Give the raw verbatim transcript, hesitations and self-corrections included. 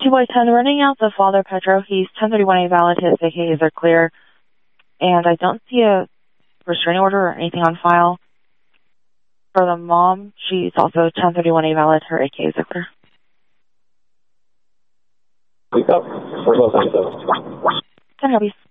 two by ten, running out the father, Petro. He's ten thirty-one A valid. His A K As are clear. And I don't see a restraining order or anything on file. For the mom, she's also ten thirty-one A valid. Her A K As are clear. Wake up. We're both on, so. Can I help you?